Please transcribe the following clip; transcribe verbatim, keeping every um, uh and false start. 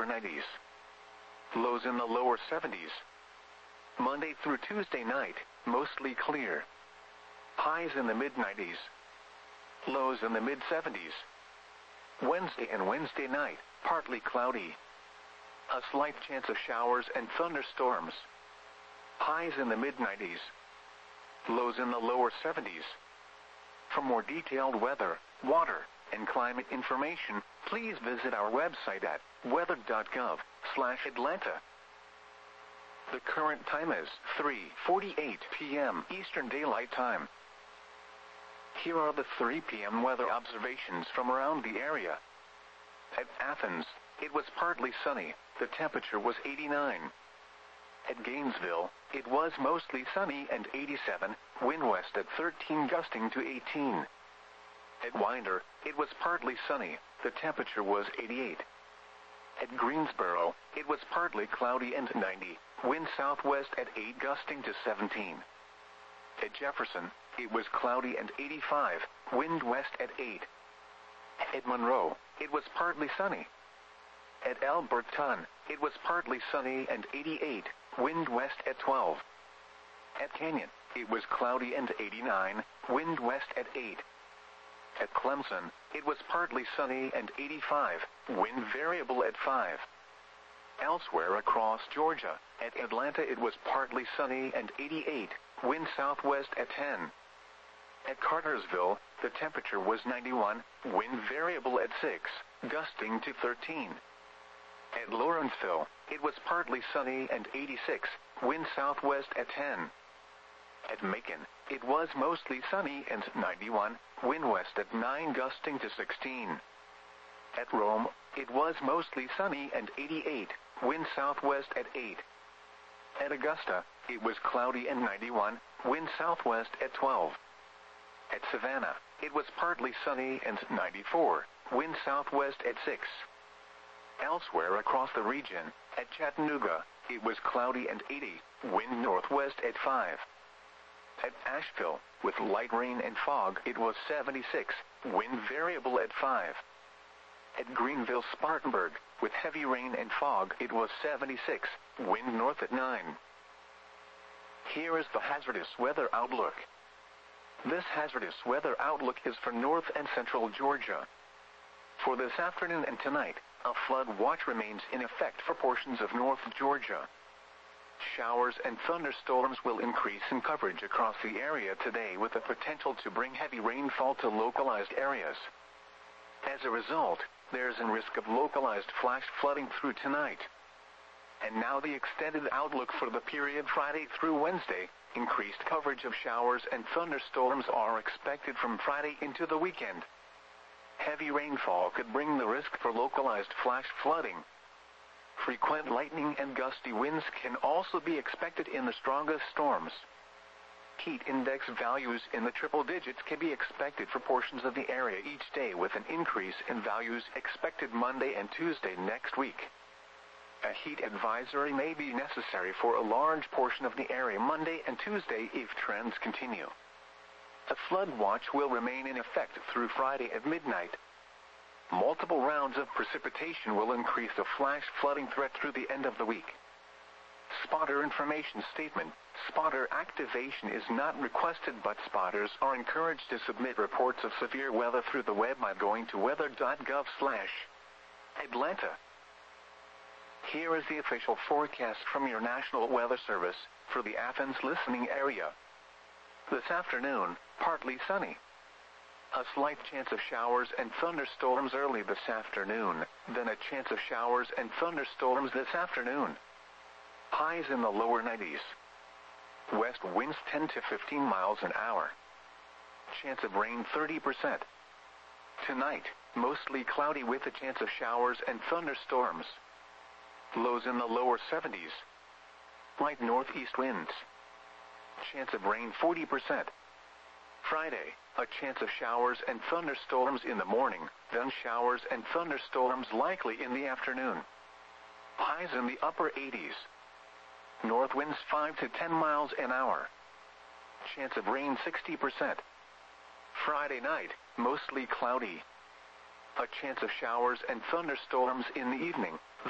nineties. Lows in the lower seventies. Monday through Tuesday night, mostly clear. Highs in the mid nineties. Lows in the mid seventies. Wednesday and Wednesday night, partly cloudy. A slight chance of showers and thunderstorms. Highs in the mid nineties. Lows in the lower seventies. For more detailed weather, water, and climate information, please visit our website at weather dot gov slash Atlanta. The current time is three forty-eight p m Eastern Daylight Time. Here are the three p m weather observations from around the area. At Athens, it was partly sunny, the temperature was eighty-nine. At Gainesville, it was mostly sunny and eighty-seven, wind west at thirteen gusting to eighteen. At Winder, it was partly sunny, the temperature was eighty-eight. At Greensboro, it was partly cloudy and ninety, wind southwest at eight gusting to seventeen. At Jefferson, it was cloudy and eighty-five, wind west at eight. At Monroe, it was partly sunny. At Alberton, it was partly sunny and eighty-eight, wind west at twelve. At Canyon, it was cloudy and eighty-nine, wind west at eight. At Clemson, it was partly sunny and eighty-five, wind variable at five. Elsewhere across Georgia, at Atlanta it was partly sunny and eighty-eight, wind southwest at ten. At Cartersville, the temperature was ninety-one, wind variable at six, gusting to thirteen. At Lawrenceville, it was partly sunny and eighty-six, wind southwest at ten. At Macon, it was mostly sunny and ninety-one, wind west at nine gusting to sixteen. At Rome, it was mostly sunny and eighty-eight, wind southwest at eight. At Augusta, it was cloudy and ninety-one, wind southwest at twelve. At Savannah, it was partly sunny and ninety-four, wind southwest at six. Elsewhere across the region, at Chattanooga, it was cloudy and eighty, wind northwest at five. At Asheville, with light rain and fog, it was seventy-six, wind variable at five. At Greenville-Spartanburg, with heavy rain and fog, it was seventy-six, wind north at nine. Here is the hazardous weather outlook. This hazardous weather outlook is for north and central Georgia. For this afternoon and tonight, a flood watch remains in effect for portions of North Georgia. Showers and thunderstorms will increase in coverage across the area today with the potential to bring heavy rainfall to localized areas. As a result, there is a risk of localized flash flooding through tonight. And now the extended outlook for the period Friday through Wednesday. Increased coverage of showers and thunderstorms are expected from Friday into the weekend. Heavy rainfall could bring the risk for localized flash flooding. Frequent lightning and gusty winds can also be expected in the strongest storms. Heat index values in the triple digits can be expected for portions of the area each day, with an increase in values expected Monday and Tuesday next week. A heat advisory may be necessary for a large portion of the area Monday and Tuesday if trends continue. A flood watch will remain in effect through Friday at midnight. Multiple rounds of precipitation will increase the flash flooding threat through the end of the week. Spotter information statement. Spotter activation is not requested, but spotters are encouraged to submit reports of severe weather through the web by going to weather dot gov slash Atlanta. Here is the official forecast from your National Weather Service for the Athens listening area. This afternoon, partly sunny. A slight chance of showers and thunderstorms early this afternoon, then a chance of showers and thunderstorms this afternoon. Highs in the lower nineties. West winds ten to fifteen miles an hour. Chance of rain thirty percent. Tonight, mostly cloudy with a chance of showers and thunderstorms. Lows in the lower seventies. Light northeast winds. Chance of rain forty percent. Friday, a chance of showers and thunderstorms in the morning, then showers and thunderstorms likely in the afternoon. Highs in the upper eighties. North winds five to ten miles an hour. Chance of rain sixty percent. Friday night, mostly cloudy. A chance of showers and thunderstorms in the evening.